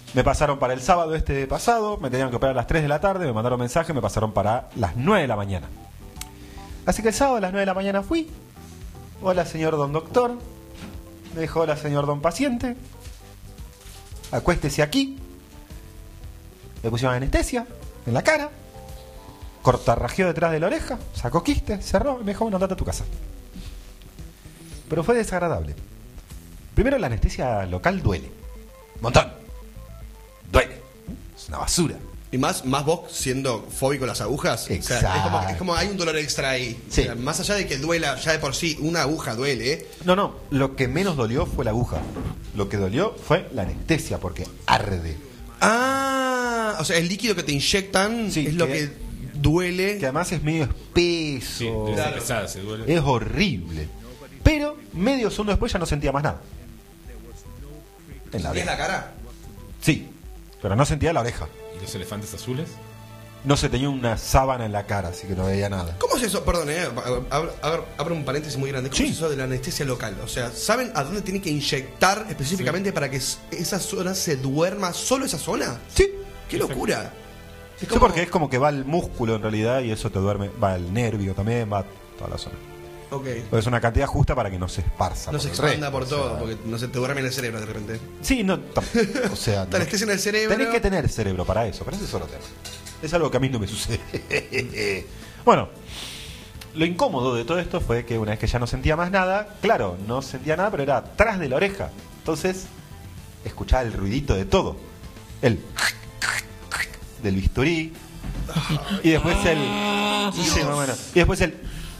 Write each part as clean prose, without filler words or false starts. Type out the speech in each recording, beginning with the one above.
Me pasaron para el sábado pasado, me tenían que operar a las 3 de la tarde, me mandaron mensaje, me pasaron para las 9 de la mañana. Así que el sábado a las 9 de la mañana fui. Hola señor don doctor. Me dijo hola señor don paciente. Acuéstese aquí. Le pusieron anestesia en la cara. Cortarrajeó detrás de la oreja, sacó quiste, cerró y me dijo, bueno, andate a tu casa. Pero fue desagradable. Primero, la anestesia local duele. Montón. Duele. Es una basura. Y más vos siendo fóbico a las agujas. Exacto. O sea, es como hay un dolor extra ahí. Sí. O sea, más allá de que duela ya de por sí, una aguja duele, ¿eh? No, lo que menos dolió fue la aguja. Lo que dolió fue la anestesia, porque arde. Ah, o sea, el líquido que te inyectan Sí, es lo que duele. Que además es medio espeso. Sí, Claro. pesada, se duele. Es horrible. Pero medio segundo después ya no sentía más nada. En la ¿Tienes oreja. la cara? Sí, pero no sentía la oreja. ¿Y los elefantes azules? No se tenía una sábana en la cara, así que no veía nada. ¿Cómo es eso? Perdón, abro un paréntesis muy grande. ¿Cómo Sí. es eso de la anestesia local? O sea, ¿saben a dónde tienen que inyectar específicamente para que esa zona se duerma? ¿Solo esa zona? Sí. ¡Qué locura! Es Sí, como- porque es como que va el músculo en realidad y eso te duerme. Va el nervio también, va toda la zona. Ok. Pues es una cantidad justa para que no se esparza. No por se el expanda resto, por o todo, sea. porque no se te duerme en el cerebro de repente. Sí, no. O sea, Te anestesia en el cerebro. tenés que tener cerebro para eso, pero eso es otro tema. Es algo que a mí no me sucede. Bueno, lo incómodo de todo esto fue que una vez que ya no sentía más nada, claro, no sentía nada, pero era atrás de la oreja. Entonces, escuchaba el ruidito de todo. El del bisturí. Y después el. Sí, más o menos. Y después el.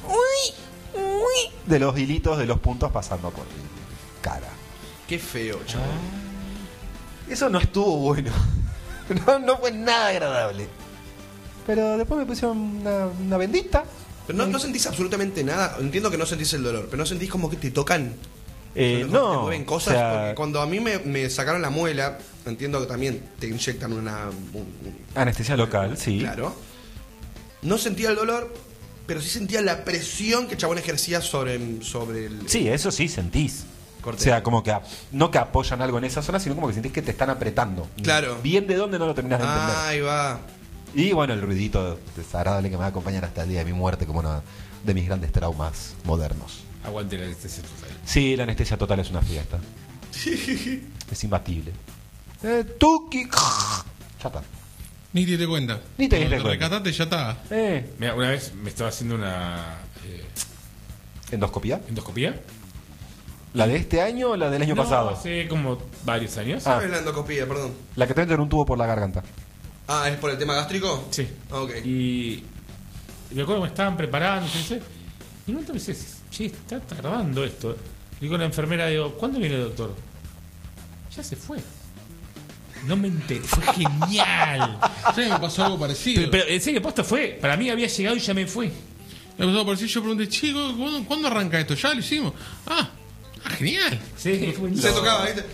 De los hilitos de los puntos pasando por mi cara. Qué feo, chaval. Eso no estuvo bueno. No fue nada agradable. Pero después me pusieron una bendita. Pero no sentís absolutamente nada. Entiendo que no sentís el dolor, pero no sentís como que te tocan. Te No. mueven cosas. o sea, Porque cuando a mí me sacaron la muela, entiendo que también te inyectan anestesia local, sí. Claro. No sentía el dolor, pero sí sentía la presión que el chabón ejercía sobre el. Sí, eso sí sentís. Corte. O sea, como que no que apoyan algo en esa zona, sino como que sentís que te están apretando. Claro. Bien de dónde no lo terminás de entender. Ahí va. Y bueno, el ruidito desagradable que me va a acompañar hasta el día de mi muerte como uno de mis grandes traumas modernos. Aguante la anestesia total. Sí, la anestesia total es una fiesta. Es imbatible. Tuki. Ya está. Ni te diste cuenta. Ni te Cuando diste cuenta. recataste, ya está. Mira, una vez me estaba haciendo una ¿Endoscopía? endoscopía. ¿La de este año o la del año No, pasado? hace como varios años. Ah. ¿Sabes la endoscopía, perdón? La que te meten un tubo por la garganta. Ah, ¿es por el tema gástrico? Sí. Ah, ok. Y me acuerdo que me estaban preparando, y no me dice, che, está tardando esto. Digo a la enfermera, digo, ¿cuándo viene el doctor? Ya se fue. No me enteré, fue genial. Sí, me pasó algo parecido. Pero en serio, posta fue, para mí había llegado y ya me fue. Me pasó algo parecido. Yo pregunté, chico, ¿cuándo arranca esto? Ya lo hicimos. Genial. Sí, fue Se tocaba, ¿viste?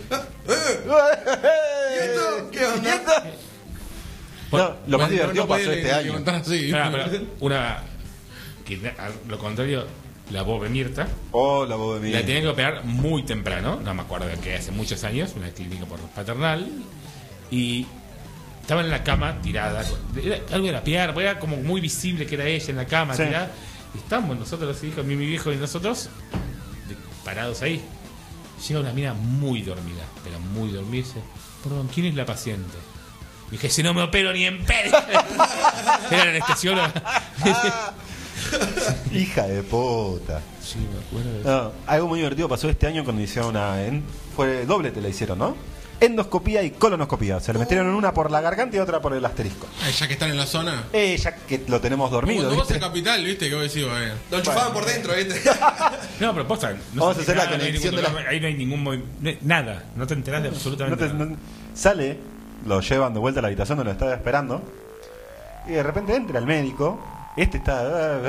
¿Y esto? ¿Qué onda? No, lo más Bueno, divertido no pasó podía este año. levantar así. Pero una que a lo contrario, la Bobe Mirta, Oh, la voz de mi. la tenía que operar muy temprano, no me acuerdo de que hace muchos años, una clínica por paternal, y estaba en la cama tirada, algo de la pierna, era como muy visible que era ella en la cama Sí. tirada, y estábamos nosotros, mi viejo y nosotros, parados ahí. Llega una mina muy dormida, pero muy dormida, y dice, perdón, ¿quién es la paciente? Y dije, si no me opero ni en pedo. Era la anestesióloga. Hija de puta. Sí, me acuerdo de eso. No, algo muy divertido pasó este año cuando hicieron fue doble, te la hicieron, ¿no? Endoscopía y colonoscopía. Se le metieron una por la garganta y otra por el asterisco. Ya que están en la zona. Ya que lo tenemos dormido, Cuando vos ¿viste? en Capital, viste, que vos decís, bueno. Lo enchufaban por dentro, ¿viste? No, pero posta, no Vamos se a hacer la nada, no hay conexión ningún de la- dolor, ahí no hay ningún nada, no te enterás de absolutamente nada. Sale, lo llevan de vuelta a la habitación donde lo estaba esperando. Y de repente entra el médico. Este está.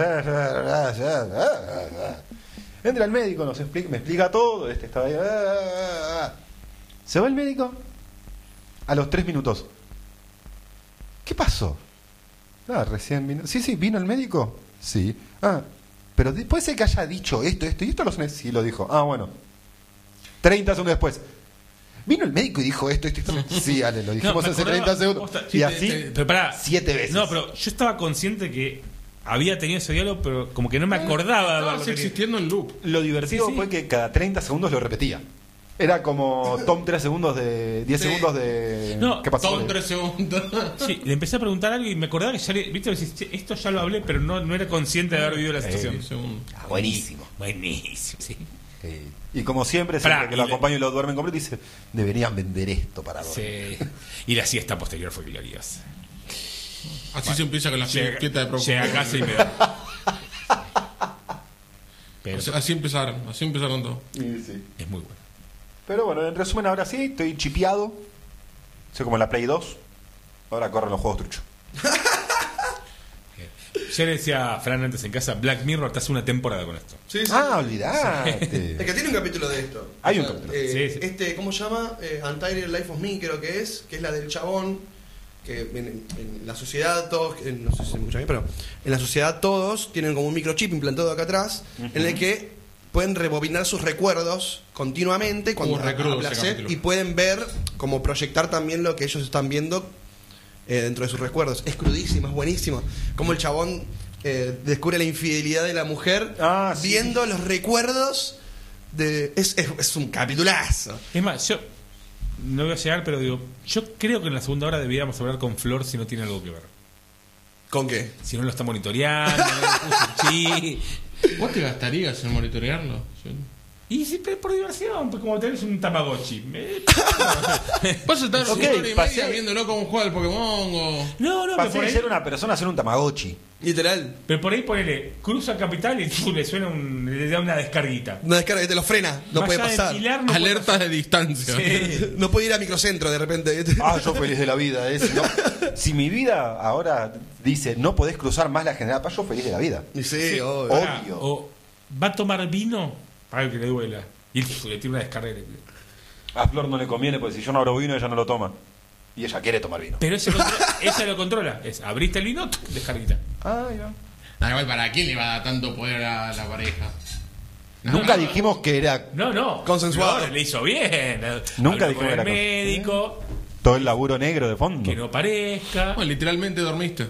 Entra el médico, me explica todo. Este estaba ahí. Se va el médico. A los 3 minutos. ¿Qué pasó? Recién vino. Sí, vino el médico. Sí. Pero puede ser que haya dicho esto y esto lo sí lo dijo. Bueno. 30 segundos después. Vino el médico y dijo esto. Sí, Ale, lo dijimos me hace acordaba, 30 segundos. posta, Y así, pero pará. 7 veces. No, pero yo estaba consciente que había tenido ese diálogo, pero como que no me acordaba de Estaba haberlo tenido. existiendo en loop. Lo divertido Sí. fue que cada 30 segundos lo repetía. Era como Tom 3 segundos de... 10 Sí. segundos de... No, ¿Qué pasó? Todo en 3 segundos. Sí, le empecé a preguntar algo y me acordaba que ya viste, decís, "Che, esto ya lo hablé, pero no era consciente de haber vivido la situación. 10 segundos. Ah, buenísimo. Buenísimo, sí. Y como siempre, siempre Pará, que lo y le- acompaño y lo duermen completo, dice, deberían vender esto para dormir. Sí. Y la siesta posterior fue gloriosa. Así se empieza con la fiesta de Llega a preocupación. casa y me da. Pero Así empezaron todo. Sí, sí. es muy bueno. Pero bueno, en resumen, ahora sí, estoy chipeado. Soy como en la Play 2. Ahora corren los juegos truchos. Yo le decía a Fran antes en casa, Black Mirror te hace una temporada con esto. Sí, sí. Ah, olvidate. Es que tiene un capítulo de esto. Hay un capítulo. Sí, sí. ¿Cómo se llama? Untitled Life of Me, creo que es la del chabón. Que en la sociedad todos, no sé si se escucha bien, pero en la sociedad todos tienen como un microchip implantado acá atrás, en el que pueden rebobinar sus recuerdos continuamente cuando recrudo ese placer, capítulo. y pueden ver, como proyectar también lo que ellos están viendo dentro de sus recuerdos. Es crudísimo, es buenísimo. Como el chabón descubre la infidelidad de la mujer Sí. viendo los recuerdos de... Es un capitulazo. Es más, yo no voy a llegar, pero digo, yo creo que en la segunda hora deberíamos hablar con Flor si no tiene algo que ver. ¿Con qué? Si no lo está monitoreando, no le puso chi. ¿Vos te gastarías en monitorearlo? Y siempre por diversión, pues como tenés un Tamagotchi. ¿Vas a estar Ok, una hora y media pasé- viéndolo cómo juega el Pokémon? O... No, pero Pasé por de ahí, ser una persona a ser un Tamagotchi. Literal. pero por ahí ponele, cruza Capital y le suena le da una descarguita. Una descarga que te lo frena, no Más puede allá de pasar. Pilar, no puede Alertas pasar. de distancia. Sí. No puede ir a microcentro de repente. Ah, yo feliz de la vida. Si mi vida ahora dice no podés cruzar más la General Paz, yo feliz de la vida. Y sí, obvio. Pará, Obvio. o va a tomar vino para que le duela. Y le tira una descarga. A Flor no le conviene porque si yo no abro vino, ella no lo toma. Y ella quiere tomar vino. Pero ella lo controla. Es abriste el vino, descarguita. Ah, ya. No, igual, ¿para quién le va a dar tanto poder a la pareja? Nunca dijimos que era No. Consensuado. Flor le hizo bien. Nunca Habló dijo con que el era médico, todo el laburo negro de fondo. que no parezca. Bueno, literalmente dormiste.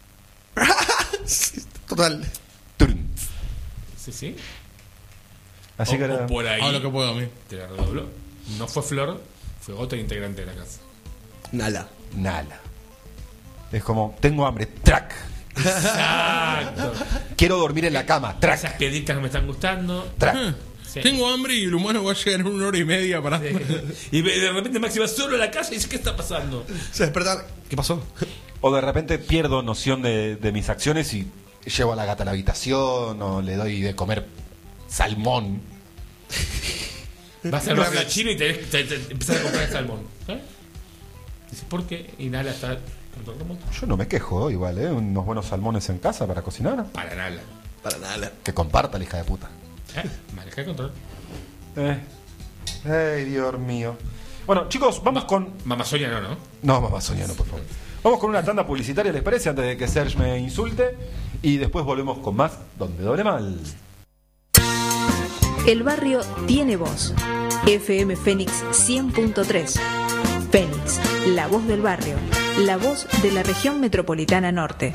Total. Turun. Sí. Así que O era... por ahí Hago lo que puedo a mí. te la redobló. No fue Flor, fue otro integrante de la casa. Nala. Nala. Es como, tengo hambre, track. Exacto. Quiero dormir en la cama, track. Esas pieditas no me están gustando. Track. Sí. Tengo hambre y el humano va a llegar en 1 hora y media para... Y de repente Maxi va solo a la casa y dice, ¿qué está pasando? Se despertar. ¿Qué pasó? O de repente pierdo noción de mis acciones y llevo a la gata a la habitación o le doy de comer salmón. Vas al barrio chino y te empiezas a comprar salmón. ¿Eh? Dice, ¿por qué? Y Nala está control remoto. Yo no me quejo igual, ¿eh? Unos buenos salmones en casa para cocinar. Para Nala. Para Nala. Que comparta la hija de puta. Maneja el control. Ay, Dios mío. Bueno, chicos, vamos con... Mamá Sonia no. No, mamá Sonia, no, por favor. Vamos con una tanda publicitaria, ¿les parece? Antes de que Serge me insulte. Y después volvemos con más Donde Doble Mal. El barrio tiene voz. FM Fénix 100.3. Fénix, la voz del barrio. La voz de la región metropolitana norte.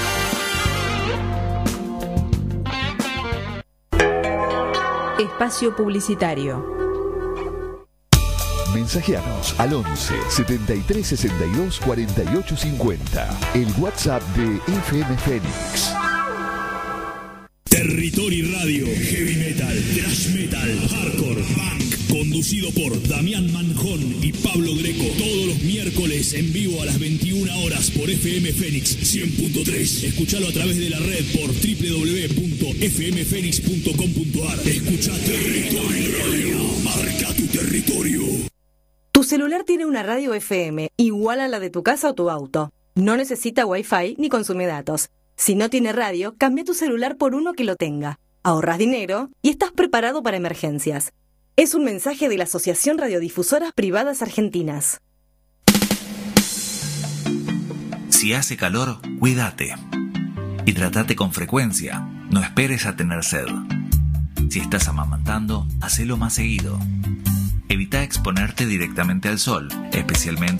Espacio publicitario. Mensajeanos al 11 73 62 48 50. El WhatsApp de FM Fénix. Territory Radio, heavy metal, thrash metal, hardcore, punk, conducido por Damián Manjón y Pablo Greco, todos los miércoles en vivo a las 21 horas por FM Fénix 100.3. Escuchalo a través de la red por www.fmfenix.com.ar. Escucha Territory Radio, marca tu territorio. Tu celular tiene una radio FM igual a la de tu casa o tu auto. No necesita Wi-Fi ni consume datos. Si no tiene radio, cambia tu celular por uno que lo tenga. Ahorras dinero y estás preparado para emergencias. Es un mensaje de la Asociación Radiodifusoras Privadas Argentinas. Si hace calor, cuídate. Hidrátate con frecuencia. No esperes a tener sed. Si estás amamantando, hacelo más seguido. Evita exponerte directamente al sol, especialmente